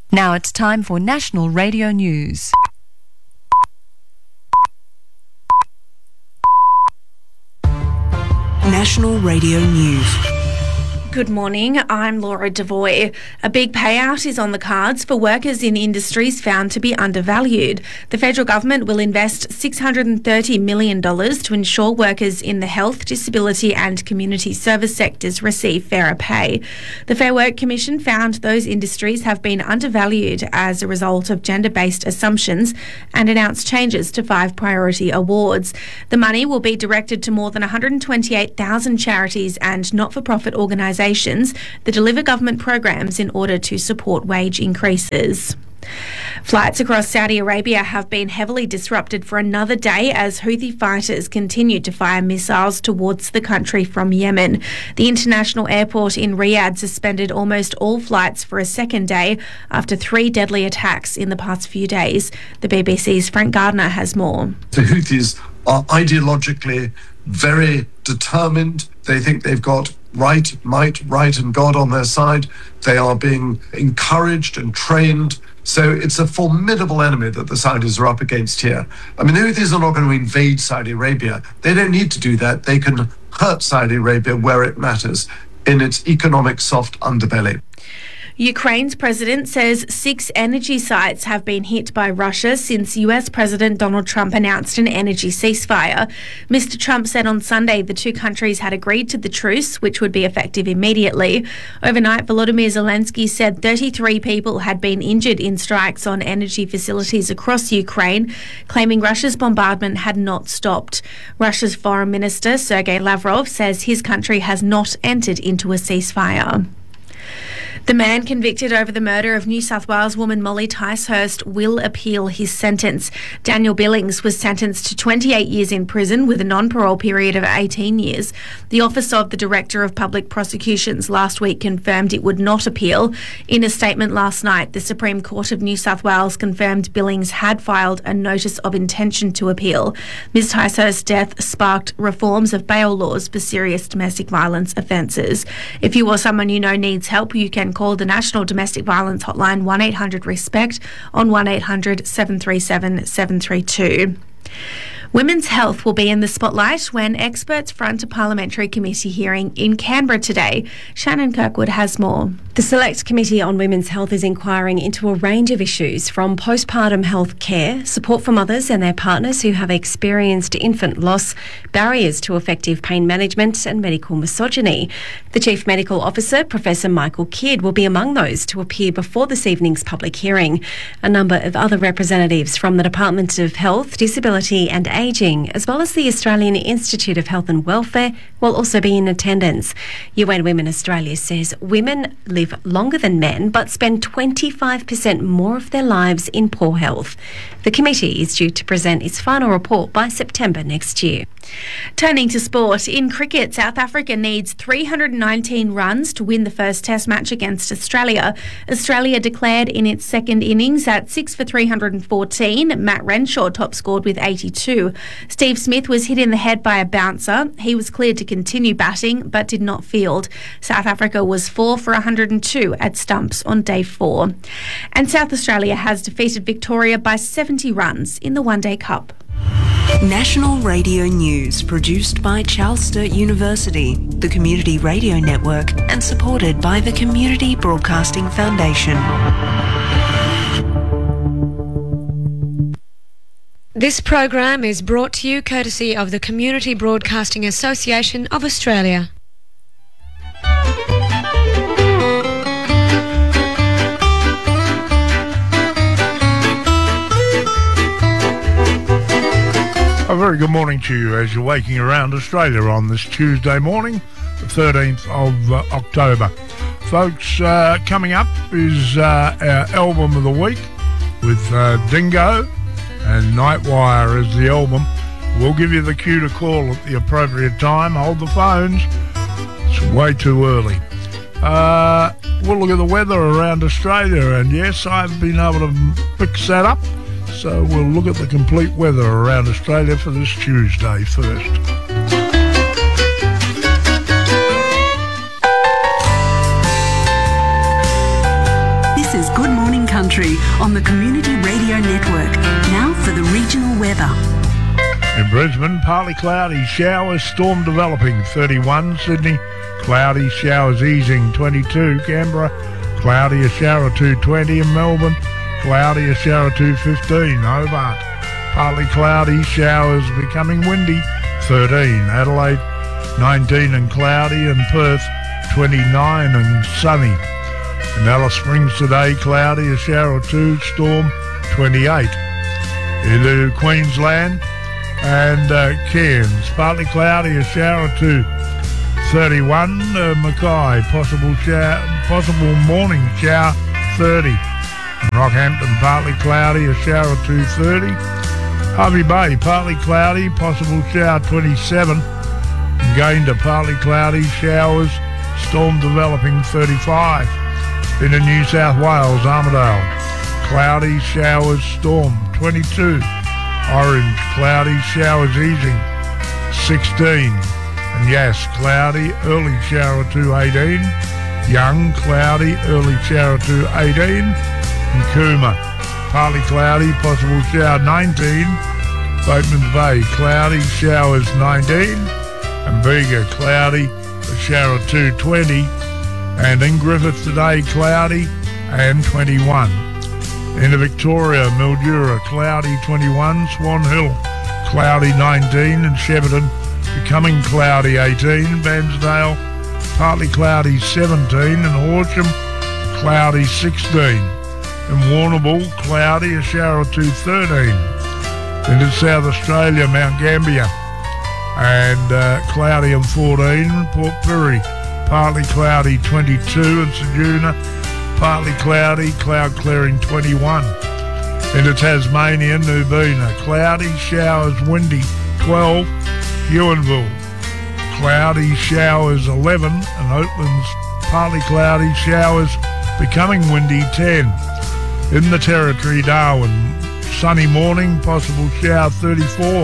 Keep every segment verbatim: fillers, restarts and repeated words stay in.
Now it's time for National Radio News. National Radio News. Good morning, I'm Laura Devoy. A big payout is on the cards for workers in industries found to be undervalued. The federal government will invest six hundred thirty million dollars to ensure workers in the health, disability and community service sectors receive fairer pay. The Fair Work Commission found those industries have been undervalued as a result of gender-based assumptions and announced changes to five priority awards. The money will be directed to more than one hundred twenty-eight thousand charities and not-for-profit organisations that deliver government programs in order to support wage increases. Flights across Saudi Arabia have been heavily disrupted for another day as Houthi fighters continue to fire missiles towards the country from Yemen. The international airport in Riyadh suspended almost all flights for a second day after three deadly attacks in the past few days. The B B C's Frank Gardner has more. The Houthis are ideologically very determined. They think they've got right, might, right and God on their side. They are being encouraged and trained. So it's a formidable enemy that the Saudis are up against here. I mean, the Houthis are not going to invade Saudi Arabia. They don't need to do that. They can hurt Saudi Arabia where it matters, in its economic soft underbelly. Ukraine's president says six energy sites have been hit by Russia since U S President Donald Trump announced an energy ceasefire. Mister Trump said on Sunday the two countries had agreed to the truce, which would be effective immediately. Overnight, Volodymyr Zelensky said thirty-three people had been injured in strikes on energy facilities across Ukraine, claiming Russia's bombardment had not stopped. Russia's Foreign Minister Sergei Lavrov says his country has not entered into a ceasefire. The man convicted over the murder of New South Wales woman Molly Ticehurst will appeal his sentence. Daniel Billings was sentenced to twenty-eight years in prison with a non-parole period of eighteen years. The Office of the Director of Public Prosecutions last week confirmed it would not appeal. In a statement last night, the Supreme Court of New South Wales confirmed Billings had filed a notice of intention to appeal. Miz Ticehurst's death sparked reforms of bail laws for serious domestic violence offences. If you or someone you know needs help, you can call the National Domestic Violence Hotline one eight hundred RESPECT on one eight hundred seven three seven seven three two. Women's health will be in the spotlight when experts front a parliamentary committee hearing in Canberra today. Shannon Kirkwood has more. The Select Committee on Women's Health is inquiring into a range of issues from postpartum health care, support for mothers and their partners who have experienced infant loss, barriers to effective pain management and medical misogyny. The Chief Medical Officer, Professor Michael Kidd, will be among those to appear before this evening's public hearing. A number of other representatives from the Department of Health, Disability and Ageing, as well as the Australian Institute of Health and Welfare, will also be in attendance. U N Women Australia says women live longer than men but spend twenty-five percent more of their lives in poor health. The committee is due to present its final report by September next year. Turning to sport, in cricket, South Africa needs three hundred nineteen runs to win the first Test match against Australia. Australia declared in its second innings at six for three hundred fourteen. Matt Renshaw top scored with eighty-two. Steve Smith was hit in the head by a bouncer. He was cleared to continue batting but did not field. South Africa was four for one hundred two at stumps on day four. And South Australia has defeated Victoria by seventy runs in the One Day Cup. National Radio News, produced by Charles Sturt University, the Community Radio Network, and supported by the Community Broadcasting Foundation. This program is brought to you courtesy of the Community Broadcasting Association of Australia. A very good morning to you as you're waking around Australia on this Tuesday morning, the thirteenth of uh, October. Folks, uh, coming up is uh, our album of the week with uh, Dingo and Nightwire as the album. We'll give you the cue to call at the appropriate time. Hold the phones. It's way too early. Uh, we'll look at the weather around Australia, and yes, I've been able to fix that up. So we'll look at the complete weather around Australia for this Tuesday first. This is Good Morning Country on the Community Radio Network. Now for the regional weather. In Brisbane, partly cloudy, showers, storm developing, thirty-one. Sydney, cloudy, showers easing, twenty-two. Canberra, cloudy, a shower or two, twenty. In Melbourne, cloudy, a shower or two, fifteen. Hobart, partly cloudy, showers becoming windy, thirteen. Adelaide, nineteen and cloudy. And Perth, twenty-nine and sunny. In Alice Springs today, cloudy, a shower or two, storm, twenty-eight. Into Queensland and uh, Cairns, partly cloudy, a shower or two, thirty-one. Uh, Mackay, possible shower, possible morning shower, thirty. In Rockhampton, partly cloudy, a shower or two, thirty. Hervey Bay, partly cloudy, possible shower, twenty-seven. Gayndah, partly cloudy, showers, storm developing, thirty-five. Into New South Wales, Armidale, cloudy, showers, storm, twenty-two. Orange, cloudy, showers easing, sixteen. And Yass, cloudy, early shower or two, eighteen. Young, cloudy, early shower or two, eighteen. And Cooma, partly cloudy, possible shower, nineteen. Boatman's Bay, cloudy, showers, nineteen. And Bega, cloudy, a shower or two, twenty. And in Griffith today, cloudy and twenty-one. Into Victoria, Mildura, cloudy, twenty-one. Swan Hill, cloudy, nineteen. And Shepparton, becoming cloudy, eighteen. Bairnsdale, partly cloudy, seventeen. And Horsham, cloudy, sixteen. In Warrnambool, cloudy, a shower or two, thirteen. Into South Australia, Mount Gambier, and uh, cloudy and fourteen. Port Pirie, partly cloudy, twenty-two. And Ceduna, partly cloudy, cloud clearing, twenty-one. Into Tasmania, Nubina, cloudy, showers, windy, twelve. Ewanville, cloudy, showers, eleven. And Oatlands, partly cloudy, showers, becoming windy, ten. In the Territory, Darwin, sunny morning, possible shower, thirty-four.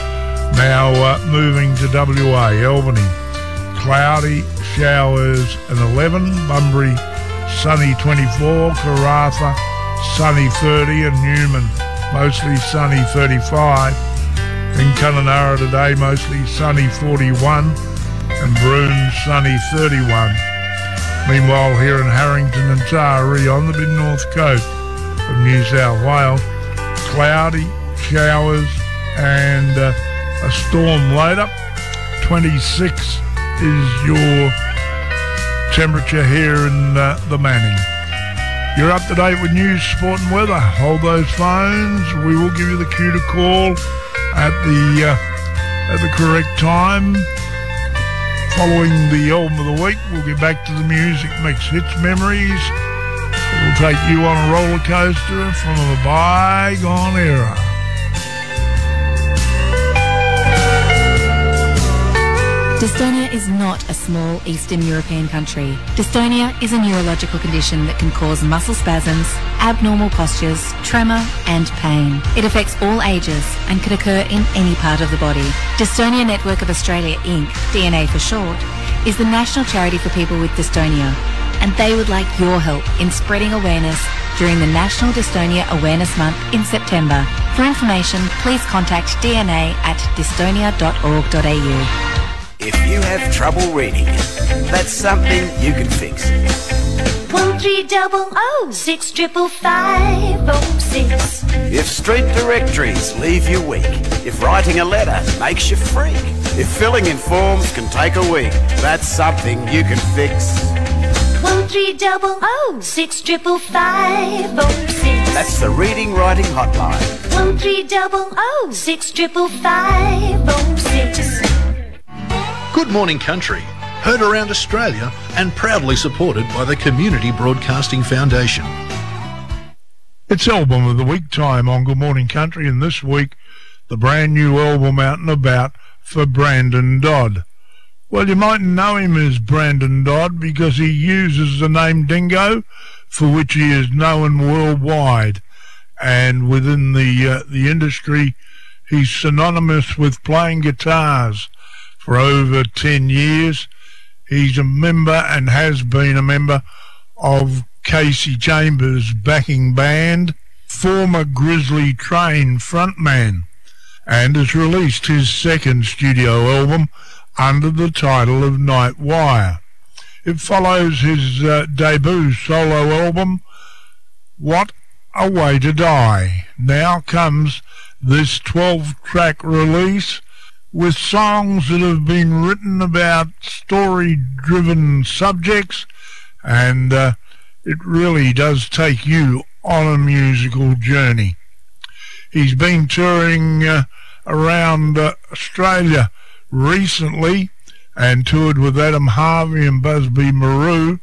Now uh, moving to W A, Albany, cloudy, showers, and eleven. Bunbury, sunny, twenty-four. Karratha, sunny, thirty. And Newman, mostly sunny, thirty-five. In Kununurra today, mostly sunny, forty-one. And Broome, sunny, thirty-one. Meanwhile, here in Harrington and Taree on the mid-north coast of New South Wales, cloudy, showers, and uh, a storm later. twenty-six is your temperature here in uh, the Manning. You're up to date with news, sport and weather. Hold those phones. We will give you the cue to call at the uh, at the correct time. Following the album of the week, we'll get back to the music mix. Hits Memories. It'll take you on a roller coaster from a bygone era. Dystonia is not a small Eastern European country. Dystonia is a neurological condition that can cause muscle spasms, abnormal postures, tremor and pain. It affects all ages and can occur in any part of the body. Dystonia Network of Australia Incorporated, D N A for short, is the national charity for people with dystonia, and they would like your help in spreading awareness during the National Dystonia Awareness Month in September. For information, please contact D N A at dystonia dot org dot a u. If you have trouble reading, that's something you can fix. One three double oh six triple five oh six. If street directories leave you weak, if writing a letter makes you freak, if filling in forms can take a week, that's something you can fix. One three double oh six triple five oh six. That's the Reading Writing Hotline. One three double oh six triple five oh six. Good Morning Country, heard around Australia and proudly supported by the Community Broadcasting Foundation. It's Album of the Week time on Good Morning Country, and this week the brand new album out and about for Brandon Dodd. Well, you mightn't know him as Brandon Dodd because he uses the name Dingo, for which he is known worldwide, and within the uh, the industry he's synonymous with playing guitars. For over ten years, he's a member and has been a member of Casey Chambers backing band, former Grizzly Train frontman, and has released his second studio album under the title of Nightwire. It follows his uh, debut solo album, What a Way to Die. Now comes this twelve-track release with songs that have been written about story-driven subjects, and uh, it really does take you on a musical journey. He's been touring uh, around uh, Australia recently and toured with Adam Harvey and Busby Marou.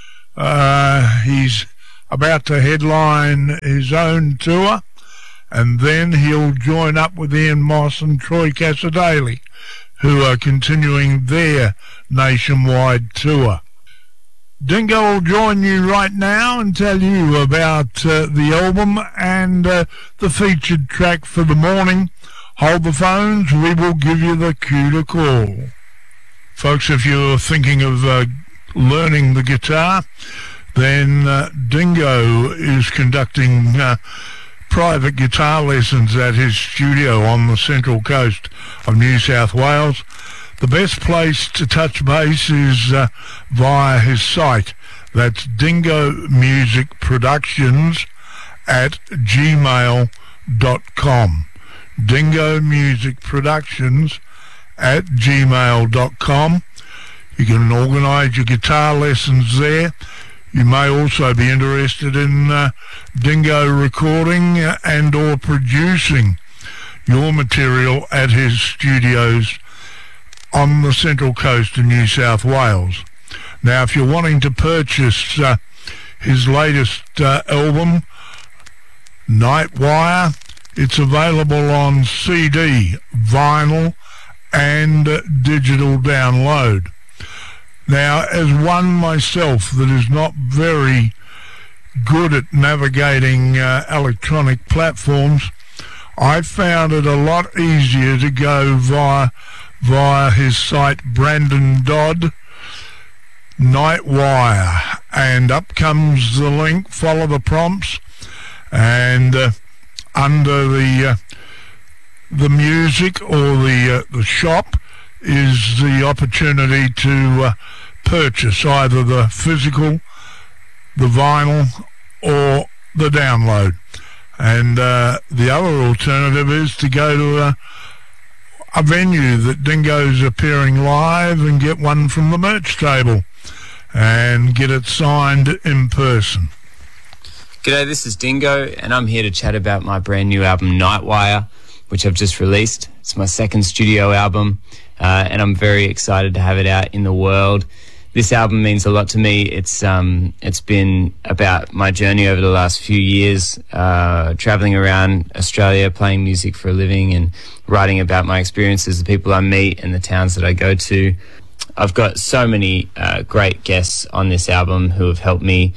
Uh, he's about to headline his own tour, and then he'll join up with Ian Moss and Troy Cassar-Daley, who are continuing their nationwide tour. Dingo will join you right now and tell you about uh, the album and uh, the featured track for the morning. Hold the phones, we will give you the cue to call. Folks, if you're thinking of uh, learning the guitar, then uh, Dingo is conducting uh, private guitar lessons at his studio on the central coast of New South Wales. The best place to touch base is uh, via his site. That's Dingo Music Productions at gmail dot com. Dingo Music Productions at gmail dot com. You can organise your guitar lessons there. You may also be interested in uh, Dingo recording and or producing your material at his studios on the central coast of New South Wales. Now, if you're wanting to purchase uh, his latest uh, album, Nightwire, it's available on C D, vinyl, and uh, digital download. Now, as one myself that is not very good at navigating uh, electronic platforms, I found it a lot easier to go via via his site, Brandon Dodd, Nightwire, and up comes the link. Follow the prompts, and uh, under the uh, the music or the uh, the shop is the opportunity to uh, purchase either the physical, the vinyl, or the download. And uh, the other alternative is to go to a, a venue that Dingo's appearing live and get one from the merch table and get it signed in person. G'day, this is Dingo, and I'm here to chat about my brand new album Nightwire, which I've just released. It's my second studio album, uh, and I'm very excited to have it out in the world. This album means a lot to me. It's um, it's been about my journey over the last few years, uh, travelling around Australia, playing music for a living, and writing about my experiences, the people I meet, and the towns that I go to. I've got so many uh, great guests on this album who have helped me.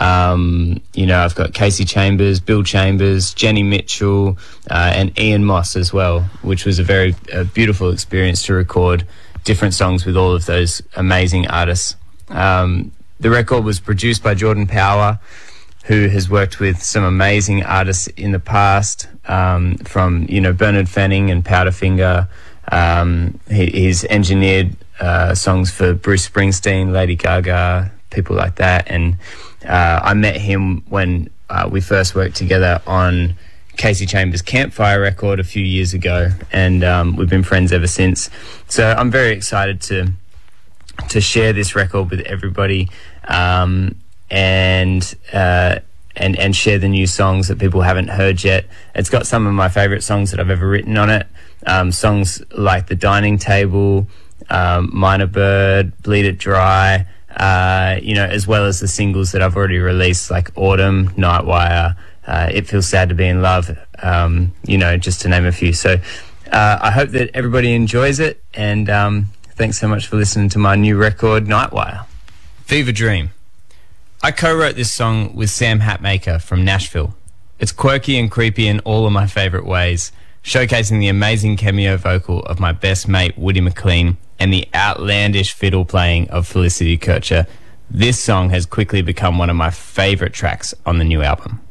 Um, you know, I've got Casey Chambers, Bill Chambers, Jenny Mitchell, uh, and Ian Moss as well, which was a very uh, beautiful experience to record different songs with all of those amazing artists. Um, the record was produced by Jordan Power, who has worked with some amazing artists in the past, um, from, you know, Bernard Fanning and Powderfinger. Um, he, he's engineered uh, songs for Bruce Springsteen, Lady Gaga, people like that. And uh, I met him when uh, we first worked together on Casey Chambers' Campfire record a few years ago, and um, we've been friends ever since. So I'm very excited to to share this record with everybody, um, and uh, and and share the new songs that people haven't heard yet. It's got some of my favourite songs that I've ever written on it. Um, songs like The Dining Table, um, Minor Bird, Bleed It Dry, uh, you know, as well as the singles that I've already released, like Autumn, Nightwire, uh, It Feels Sad to Be in Love, um, you know, just to name a few. So uh, I hope that everybody enjoys it, and um, thanks so much for listening to my new record, Nightwire. Fever Dream. I co-wrote this song with Sam Hatmaker from Nashville. It's quirky and creepy in all of my favourite ways, showcasing the amazing cameo vocal of my best mate Woody McLean and the outlandish fiddle playing of Felicity Kircher. This song has quickly become one of my favourite tracks on the new album.